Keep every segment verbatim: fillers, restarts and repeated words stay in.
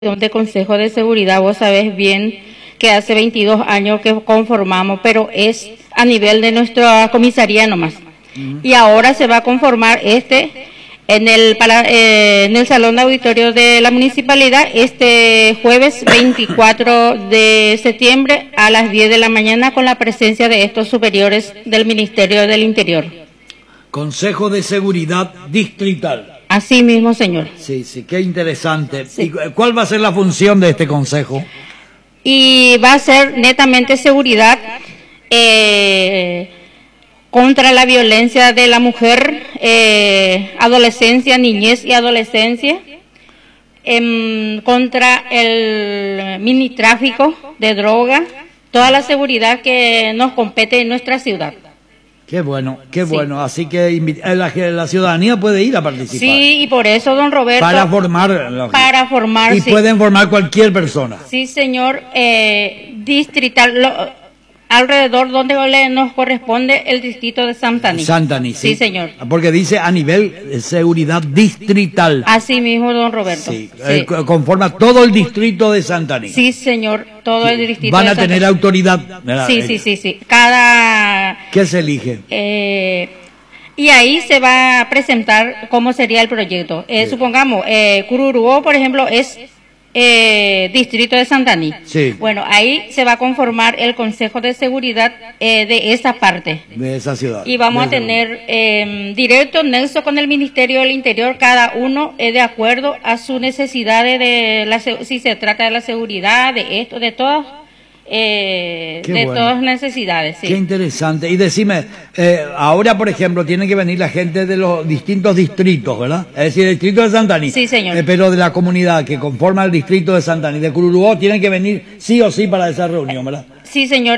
de Consejo de Seguridad, vos sabés bien que hace veintidós años que conformamos, pero es a nivel de nuestra comisaría nomás. Uh-huh. Y ahora se va a conformar este en el, para, eh, en el Salón de Auditorio de la Municipalidad este jueves veinticuatro de septiembre a las diez de la mañana con la presencia de estos superiores del Ministerio del Interior. Consejo de Seguridad Distrital. Así mismo, señor. Sí, sí, qué interesante. Sí. ¿Y cuál va a ser la función de este consejo? Y va a ser netamente seguridad eh, contra la violencia de la mujer, eh, adolescencia, niñez y adolescencia, eh, contra el minitráfico de droga, toda la seguridad que nos compete en nuestra ciudad. Qué bueno, qué sí. bueno. Así que la, la ciudadanía puede ir a participar. Sí, y por eso, don Roberto. Para formar. Para formar, Y sí. pueden formar cualquier persona. Sí, señor. Eh, distrital, lo, alrededor donde le, nos corresponde el distrito de Santaní. Santaní, sí. Sí, señor. Porque dice a nivel de seguridad distrital. Así mismo, don Roberto. Sí. sí. Eh, conforma todo el distrito de Santaní. Sí, señor. Todo sí. el distrito Van de a Santaní. tener autoridad. ¿Verdad? Sí, sí, sí, sí. Cada... ¿Qué se elige? Eh, y ahí se va a presentar cómo sería el proyecto. Eh, supongamos, eh, Cururuó, por ejemplo, es eh, distrito de Santaní. Sí. Bueno, ahí se va a conformar el Consejo de Seguridad eh, de esa parte. De esa ciudad. Y vamos a tener eh, directo nexo con el Ministerio del Interior, cada uno eh, de acuerdo a sus necesidades, de la, si se trata de la seguridad, de esto, de todas. Eh, de bueno. todas necesidades. Sí. Qué interesante. Y decime, eh, ahora por ejemplo tiene que venir la gente de los distintos distritos, ¿verdad? Es decir, el distrito de Santaní. Sí, señor. Eh, pero de la comunidad que conforma el distrito de Santaní, de Cururuó, tienen que venir sí o sí para esa reunión, ¿verdad? Sí, señor.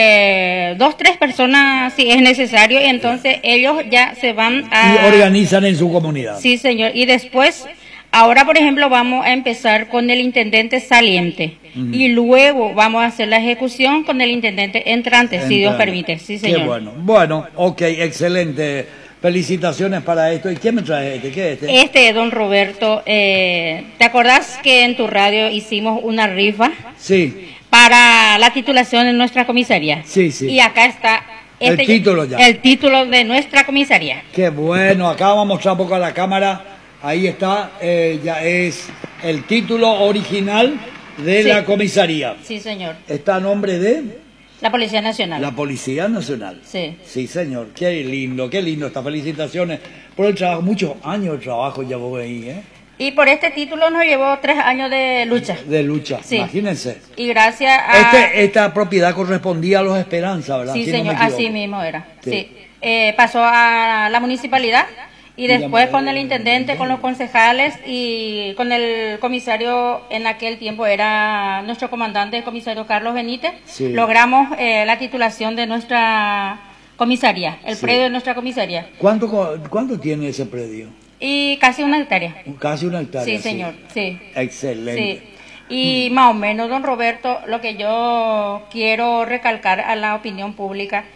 Eh, dos, tres personas si es necesario, y entonces ellos ya se van a... Y organizan en su comunidad. Sí, señor. Y después... Ahora, por ejemplo, vamos a empezar con el intendente saliente uh-huh. y luego vamos a hacer la ejecución con el intendente entrante, entrante. si Dios permite. Sí, señor. Qué bueno. Bueno, ok, excelente. Felicitaciones para esto. ¿Y quién me trae este? ¿Qué es este? Este, don Roberto, eh, ¿te acordás que en tu radio hicimos una rifa? Sí. Para la titulación en nuestra comisaría. Sí, sí. Y acá está... Este, el título ya. El título de nuestra comisaría. Qué bueno. Acá vamos a mostrar un poco a la cámara. Ahí está, eh, ya es el título original de sí. la comisaría. Sí, señor. ¿Está a nombre de? La Policía Nacional. La Policía Nacional. Sí. Sí, señor. Qué lindo, qué lindo. Estas felicitaciones por el trabajo. Muchos años de trabajo llevó ahí, ¿eh? Y por este título nos llevó tres años de lucha. De lucha, sí. Imagínense. Y gracias a... Este, esta propiedad correspondía a los Esperanza, ¿verdad? Sí, si señor, no me así mismo era. Sí. sí. Eh, pasó a la municipalidad. Y después con el intendente, con los concejales y con el comisario, en aquel tiempo era nuestro comandante, el comisario Carlos Benítez, sí. logramos eh, la titulación de nuestra comisaría, el sí. predio de nuestra comisaría. ¿Cuánto, ¿Cuánto tiene ese predio? Y casi una hectárea. Casi una hectárea. Sí, señor, sí. sí. Excelente. Sí. Y mm. más o menos, don Roberto, lo que yo quiero recalcar a la opinión pública,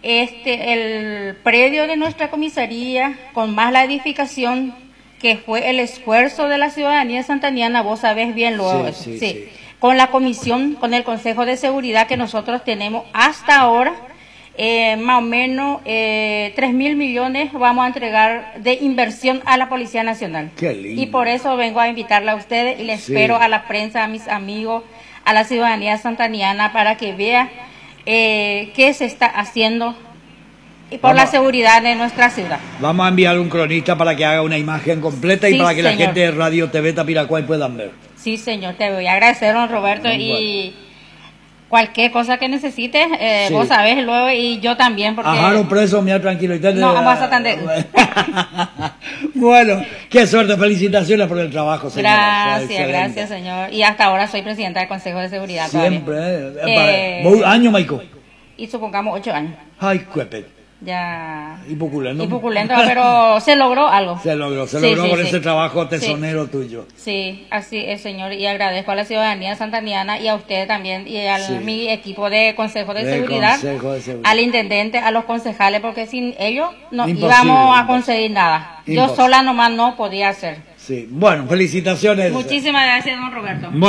Este, el predio de nuestra comisaría, con más la edificación, que fue el esfuerzo de la ciudadanía santaniana, vos sabés bien luego sí, eso, sí, sí. sí. Con la comisión, con el Consejo de Seguridad que nosotros tenemos hasta ahora, eh, más o menos eh, tres mil millones vamos a entregar de inversión a la Policía Nacional. Qué lindo. Y por eso vengo a invitarla a ustedes y le sí. espero a la prensa, a mis amigos, a la ciudadanía santaniana para que vea Eh, qué se está haciendo y por vamos, la seguridad de nuestra ciudad. Vamos a enviar un cronista para que haga una imagen completa y sí, para que señor. la gente de Radio T V Tapiracuay puedan ver. Sí, señor, te voy a agradecer, don Roberto, bueno, y bueno. cualquier cosa que necesites, eh, sí. vos sabés luego y yo también. Porque... Ajaro preso, mira, tranquilo. Y no, vamos a atender. Bueno, qué suerte, felicitaciones por el trabajo, señor. Gracias, gracias, señor. Y hasta ahora soy presidenta del Consejo de Seguridad. Siempre, eh. eh ¿Año, Maico? Y supongamos ocho años. Ay, cuepet. Ya. Y poculento. Y poculento, pero se logró algo. Se logró, se sí, logró sí, por sí. ese trabajo tesonero sí. tuyo. Sí, así es, señor. Y agradezco a la ciudadanía santaniana y a usted también y a sí. mi equipo de Consejo de, de Seguridad, Consejo de Seguridad, al intendente, a los concejales, porque sin ellos no Imposible, íbamos a conseguir nada. Imposible. Yo sola nomás no podía hacer. Sí. Bueno, felicitaciones. Muchísimas gracias, don Roberto.